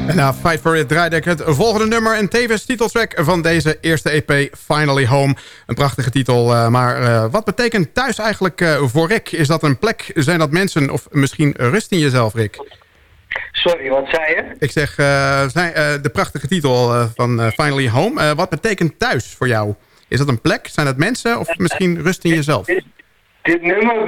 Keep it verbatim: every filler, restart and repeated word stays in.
En na Fight For It draaide ik het volgende nummer en tevens titeltrack van deze eerste E P, Finally Home. Een prachtige titel, uh, maar uh, wat betekent thuis eigenlijk uh, voor Rick? Is dat een plek, zijn dat mensen of misschien rust in jezelf, Rick? Sorry, wat zei je? Ik zeg, uh, zijn, uh, de prachtige titel uh, van uh, Finally Home. Uh, wat betekent thuis voor jou? Is dat een plek? Zijn dat mensen of misschien rust in jezelf? Dit, dit nummer